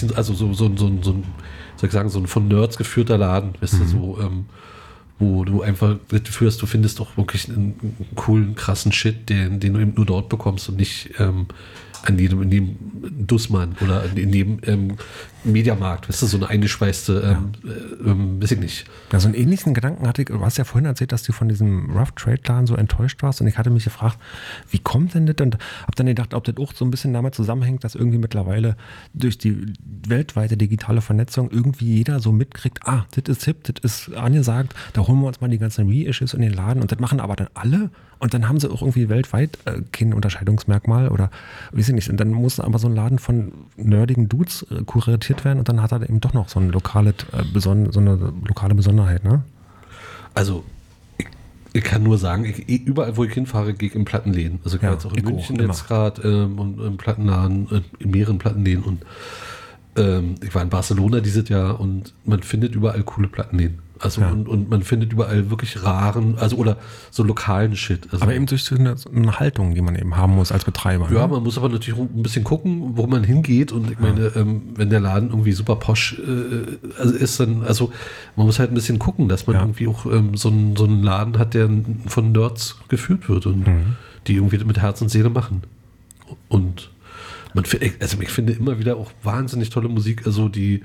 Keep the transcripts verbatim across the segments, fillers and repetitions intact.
bisschen, also so, so, so, so ein, soll ich sagen, so ein von Nerds geführter Laden, weißt mhm. du, so, ähm, wo du einfach das Gefühl hast, du findest doch wirklich einen, einen coolen, krassen Shit, den, den du eben nur dort bekommst und nicht ähm, an jedem, in jedem Dussmann oder in jedem ähm, Mediamarkt, weißt du, so eine eingeschweißte, ähm, ja. ähm, weiß ich nicht. Ja, so einen ähnlichen Gedanken hatte ich, du hast ja vorhin erzählt, dass du von diesem Rough Trade Laden so enttäuscht warst und ich hatte mich gefragt, wie kommt denn das? Und hab dann gedacht, ob das auch so ein bisschen damit zusammenhängt, dass irgendwie mittlerweile durch die weltweite digitale Vernetzung irgendwie jeder so mitkriegt, ah, das ist hip, das ist angesagt, da holen wir uns mal die ganzen Reissues in den Laden und das machen aber dann alle und dann haben sie auch irgendwie weltweit äh, kein Unterscheidungsmerkmal oder weiß ich nicht, und dann muss aber so ein Laden von nerdigen Dudes äh, kuratiert werden und dann hat er eben doch noch so eine lokale, äh, beson- so eine lokale Besonderheit, ne? Also, ich, ich kann nur sagen, ich, überall, wo ich hinfahre, gehe ich in Plattenläden. Also ich ja, war jetzt auch in München auch, jetzt gerade ähm, und im Plattenladen, äh, in mehreren Plattenläden und ähm, ich war in Barcelona dieses Jahr und man findet überall coole Plattenläden. Also ja. und, und man findet überall wirklich raren, also oder so lokalen Shit. Also, aber eben durch so eine, so eine Haltung, die man eben haben muss als Betreiber. Ja, ne? Man muss aber natürlich ein bisschen gucken, wo man hingeht. Und ich meine, ja. ähm, wenn der Laden irgendwie super posch äh, also ist, dann, also man muss halt ein bisschen gucken, dass man ja. irgendwie auch ähm, so, einen, so einen Laden hat, der von Nerds geführt wird und mhm. die irgendwie mit Herz und Seele machen. Und man also ich finde immer wieder auch wahnsinnig tolle Musik, also die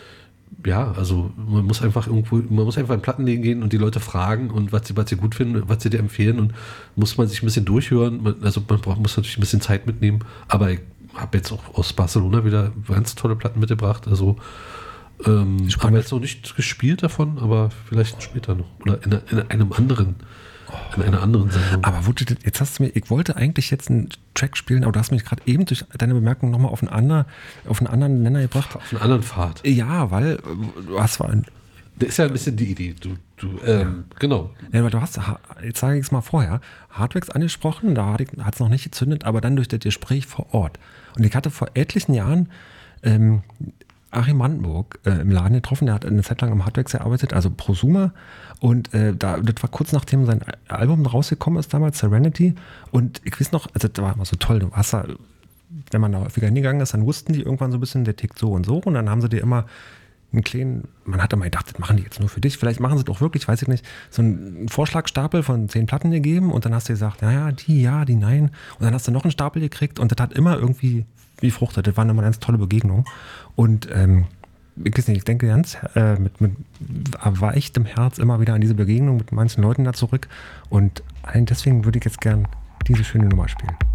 ja, also man muss einfach irgendwo, man muss einfach in Plattenläden gehen und die Leute fragen und was sie, was sie gut finden, was sie dir empfehlen und muss man sich ein bisschen durchhören. Man, also man braucht, muss natürlich ein bisschen Zeit mitnehmen, aber ich habe jetzt auch aus Barcelona wieder ganz tolle Platten mitgebracht. Also ähm, haben wir jetzt noch nicht gespielt davon, aber vielleicht später noch. Oder in, in einem anderen. In einer anderen Sendung. Aber wo du, jetzt hast du mir, ich wollte eigentlich jetzt einen Track spielen, aber du hast mich gerade eben durch deine Bemerkung nochmal auf einen anderen, auf einen anderen Nenner gebracht. Auf einen anderen Pfad. Ja, weil, was war ein... Das ist ja ein bisschen die Idee. Du, du, ähm, ja. Genau. Ja, aber du hast, jetzt sage ich es mal vorher, Hardwax angesprochen, da hat es noch nicht gezündet, aber dann durch das Gespräch vor Ort. Und ich hatte vor etlichen Jahren ähm, Achim Brandenburg äh, im Laden getroffen, der hat eine Zeit lang am Hardwax gearbeitet, also Prosumer. Und äh, da, das war kurz nachdem sein Album rausgekommen ist, damals Serenity. Und ich weiß noch, also das war immer so toll, du hast da, wenn man da häufiger hingegangen ist, dann wussten die irgendwann so ein bisschen, der tickt so und so. Und dann haben sie dir immer einen kleinen, man hat immer gedacht, das machen die jetzt nur für dich. Vielleicht machen sie doch wirklich, weiß ich nicht, so einen Vorschlagstapel von zehn Platten gegeben. Und dann hast du gesagt, ja, ja, die, ja, die, nein. Und dann hast du noch einen Stapel gekriegt und das hat immer irgendwie wie fruchtet. Das waren immer ganz tolle Begegnungen. Und ähm, ich weiß nicht, ich denke ganz äh, mit, mit erweichtem Herz immer wieder an diese Begegnung mit manchen Leuten da zurück. Und allein deswegen würde ich jetzt gern diese schöne Nummer spielen.